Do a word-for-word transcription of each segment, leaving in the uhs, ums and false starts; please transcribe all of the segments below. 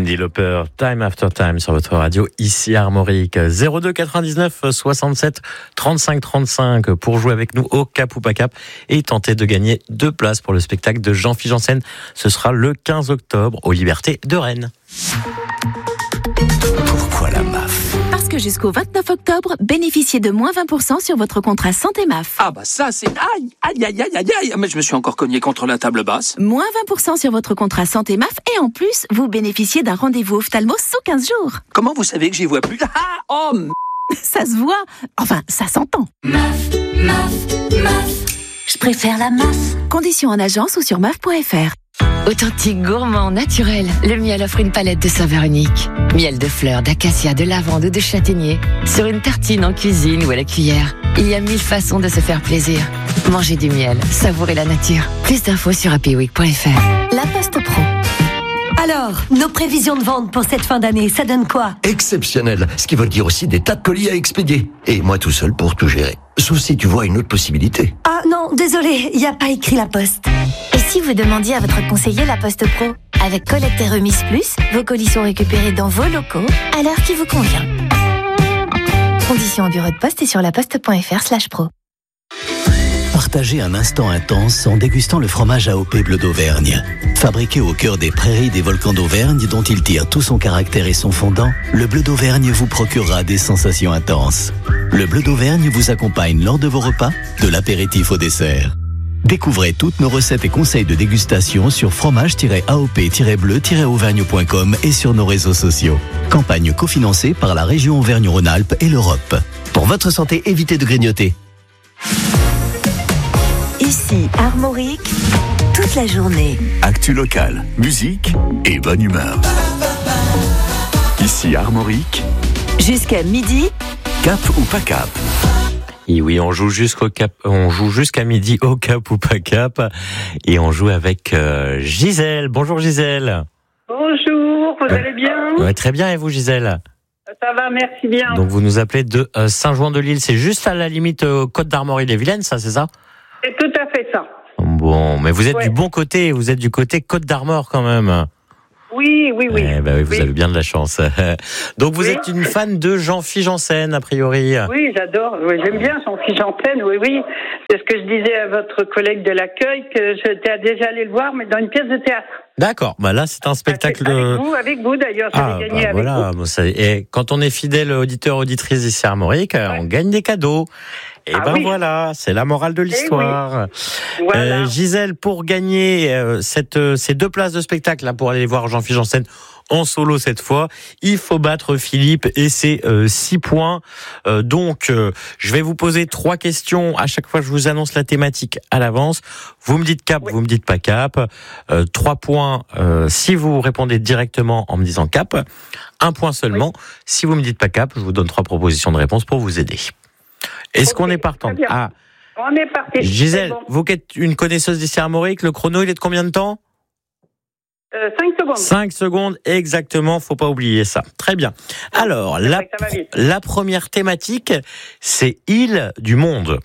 Cyndi Lauper, Time After Time sur votre radio, ici Armorique. zéro deux quatre-vingt-dix-neuf soixante-sept trente-cinq trente-cinq pour jouer avec nous au Cap ou pas Cap et tenter de gagner deux places pour le spectacle de Jean-Philippe Janssen. Ce sera le quinze octobre aux Libertés de Rennes. Pourquoi la M A F ? Parce que jusqu'au vingt-neuf octobre, bénéficiez de moins vingt pour cent sur votre contrat santé M A F. Ah bah ça c'est... Aïe, aïe, aïe, aïe, aïe, aïe. Mais je me suis encore cogné contre la table basse. Moins vingt pour cent sur votre contrat santé M A F et en plus, vous bénéficiez d'un rendez-vous ophtalmo sous quinze jours. Comment vous savez que j'y vois plus ? Ah, oh, m... Ça se voit. Enfin, ça s'entend. M A F, M A F, M A F. Je préfère la M A F. Conditions en agence ou sur M A F point F R. Authentique, gourmand, naturel, le miel offre une palette de saveurs uniques. Miel de fleurs, d'acacia, de lavande ou de châtaignier. Sur une tartine, en cuisine ou à la cuillère. Il y a mille façons de se faire plaisir. Mangez du miel, savourez la nature. Plus d'infos sur happy week point F R. La Poste Pro. Alors, nos prévisions de vente pour cette fin d'année, ça donne quoi ? Exceptionnel, ce qui veut dire aussi des tas de colis à expédier. Et moi tout seul pour tout gérer. Sauf si tu vois une autre possibilité. Ah non, désolé, il n'y a pas écrit La Poste. Et si vous demandiez à votre conseiller La Poste Pro ? Avec collecte et remise plus, vos colis sont récupérés dans vos locaux à l'heure qui vous convient. Conditions au bureau de poste et sur laposte point F R slash pro. Partagez un instant intense en dégustant le fromage A O P Bleu d'Auvergne. Fabriqué au cœur des prairies des volcans d'Auvergne dont il tire tout son caractère et son fondant, le Bleu d'Auvergne vous procurera des sensations intenses. Le Bleu d'Auvergne vous accompagne lors de vos repas, de l'apéritif au dessert. Découvrez toutes nos recettes et conseils de dégustation sur fromage A O P bleu auvergne point com et sur nos réseaux sociaux. Campagne cofinancée par la région Auvergne-Rhône-Alpes et l'Europe. Pour votre santé, évitez de grignoter. Ici, Armorique, toute la journée. Actu locale, musique et bonne humeur. Ici Armorique. Jusqu'à midi. Cap ou pas Cap ? Et oui, on joue jusqu'au cap, on joue jusqu'à midi au Cap ou pas Cap, et on joue avec euh, Gisèle. Bonjour Gisèle. Bonjour, vous allez bien ? Ouais, très bien, et vous Gisèle ? Ça va, merci bien. Donc vous nous appelez de euh, Saint-Jouan-de-l'Île, c'est juste à la limite euh, Côte d'Armory-les-Vilaines, ça, c'est ça ? C'est tout à fait ça. Bon, mais vous êtes ouais. du bon côté, vous êtes du côté Côte d'Armor quand même. Oui, oui, oui. Eh ben oui, vous oui. avez bien de la chance. Donc vous oui. êtes une fan de Jean-Philippe Janssen, a priori. Oui, j'adore. Oui, j'aime bien Jean-Philippe Janssen. Oui, oui. C'est ce que je disais à votre collègue de l'accueil, que j'étais déjà allé le voir, mais dans une pièce de théâtre. D'accord. Bah là, c'est un spectacle. Avec vous, avec vous d'ailleurs. J'avais ah, gagné bah avec voilà. vous. Bon, ça... Et quand on est fidèle auditeur auditrice ici à Armorique, ouais. on gagne des cadeaux. Et ah ben oui. voilà, c'est la morale de l'histoire. Oui. Voilà. Euh, Gisèle, pour gagner euh, cette, euh, ces deux places de spectacle là pour aller voir Jean-Philippe Janssen en solo cette fois, il faut battre Philippe et c'est euh, six points. Euh, donc, euh, je vais vous poser trois questions. À chaque fois, je vous annonce la thématique à l'avance. Vous me dites cap, oui. vous me dites pas cap. Euh, trois points euh, si vous répondez directement en me disant cap. Un point seulement. Oui. Si vous me dites pas cap, je vous donne trois propositions de réponse pour vous aider. Est-ce okay, qu'on est partant ? Ah, on est parti. Gisèle, bon. vous qui êtes une connaisseuse d'ici Armorique, le chrono, il est de combien de temps ? euh, cinq secondes. cinq secondes, exactement, faut pas oublier ça. Très bien. Alors, la, la première thématique, c'est île du monde.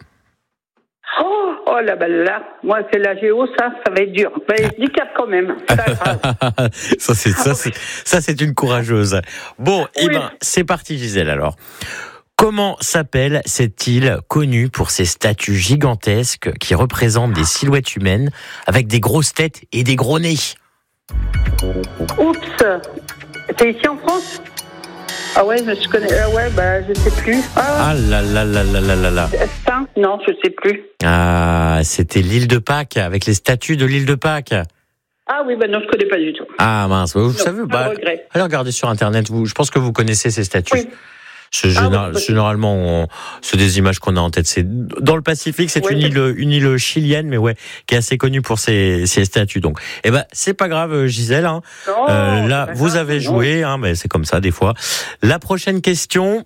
Oh, oh là, bah là, moi c'est la géo, ça, ça va être dur. Bah, je dis cap quand même. ça, c'est, ça, c'est, ça, c'est une courageuse. Bon, oui. eh ben, c'est parti, Gisèle, alors. Comment s'appelle cette île connue pour ses statues gigantesques qui représentent des silhouettes humaines avec des grosses têtes et des gros nez ? Oups, c'est ici en France ? Ah ouais, je connais. Ah ouais, bah je sais plus. Ah, ah là là là là là là là. Saint ? Non, je sais plus. Ah, c'était l'île de Pâques avec les statues de l'île de Pâques. Ah oui, bah non, je connais pas du tout. Ah mince, vous non, savez, bah, allez regarder sur internet. Vous, je pense que vous connaissez ces statues. Oui. C'est général, ah oui, généralement, on, c'est des images qu'on a en tête. C'est dans le Pacifique, c'est ouais, une île, une île chilienne, mais ouais, qui est assez connue pour ses, ses statues. Donc, eh ben, c'est pas grave, Gisèle. Hein. Non, euh, là, vous grave, avez joué, hein, mais c'est comme ça des fois. La prochaine question,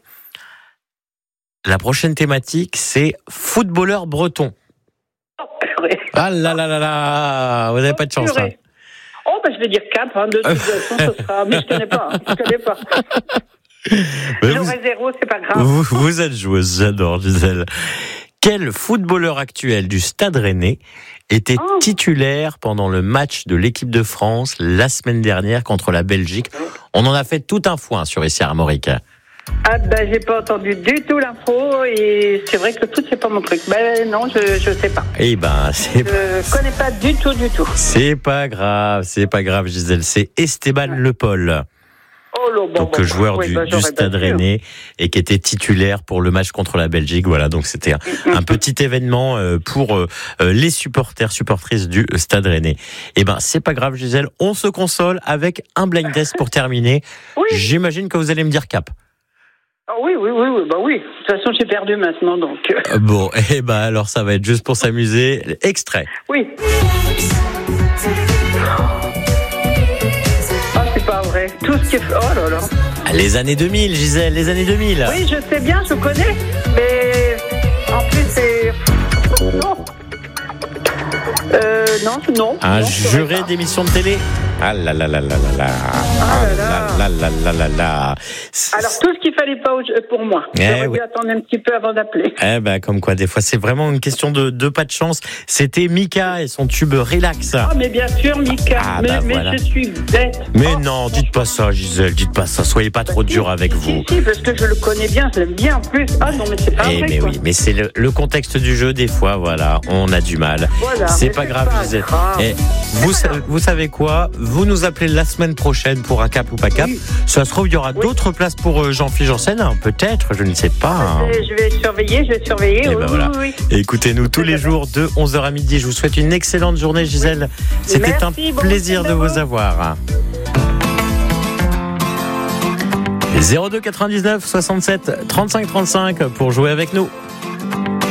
la prochaine thématique, c'est footballeur breton. Oh, purée. Ah là là là là, vous n'avez oh, pas de chance. Hein. Oh, bah je vais dire quatre. Hein, de toute façon, ce sera. Mais je connais pas. Hein, je connais pas. Mais J'aurais vous, zéro, c'est pas grave. Vous, vous êtes joueuse, j'adore, Gisèle. Quel footballeur actuel du Stade Rennais était Oh. titulaire pendant le match de l'équipe de France la semaine dernière contre la Belgique? On en a fait tout un foin sur ici à Armorique. Ah ben j'ai pas entendu du tout l'info et c'est vrai que le foot c'est pas mon truc. Ben non, je je sais pas. Eh ben, c'est Je connais pas du tout du tout. c'est pas grave, c'est pas grave, Gisèle. C'est Esteban Le Paul. Oh là, bon, Donc bon, joueur oui, du, ben, du j'aurais Stade pas su. Rennais et qui était titulaire pour le match contre la Belgique. Voilà, donc c'était un, un petit événement euh, pour euh, les supporters, supportrices du Stade Rennais. Eh ben, c'est pas grave, Gisèle. On se console avec un blind test pour terminer. Oui. J'imagine que vous allez me dire cap. Ah oui, oui, oui, oui, bah oui. De toute façon, j'ai perdu maintenant, donc. euh, Bon, eh ben alors ça va être juste pour s'amuser. Extrait. Oui. Ah, c'est pas vrai. Tout ce qui est. Oh là là. Les années deux mille, Gisèle, les années deux mille. Oui, je sais bien, je connais, mais en plus c'est. Non. Euh, non, non. Un non, je saurais juré pas. d'émission de télé. Ah là là là là là là. Ah là là là là là là. Alors tout ce qu'il fallait pas au- pour moi. Eh J'aurais oui. dû attendre un petit peu avant d'appeler. Eh ben, comme quoi, des fois, c'est vraiment une question de, de pas de chance. C'était Mika et son tube Relax. Ah, mais bien sûr, Mika. Ah, mais bah, mais voilà. je suis bête. Mais Oh, non, dites pas ça, Gisèle, dites pas ça. Soyez pas trop si, dur avec si, vous. Si, si, parce que je le connais bien, je l'aime bien en plus. Ah non, mais c'est pas Eh vrai. mais quoi. oui, mais c'est le, le contexte du jeu, des fois, voilà, on a du mal. Voilà, c'est mais pas c'est grave, pas Gisèle. grave. Eh, vous, sa- vous savez quoi? Vous nous appelez la semaine prochaine pour un cap ou pas cap. Oui. Ça se trouve, il y aura Oui. d'autres places pour euh, Jean-Philippe Janssen, hein, peut-être, je ne sais pas. hein. Je vais surveiller, je vais surveiller. Eh oui, ben oui, voilà. oui, oui. Écoutez-nous tous les jours de onze heures à midi. Je vous souhaite une excellente journée, Gisèle. C'était Merci, un bon plaisir de week-end à vous vous. avoir. zéro deux quatre-vingt-dix-neuf soixante-sept trente-cinq trente-cinq pour jouer avec nous.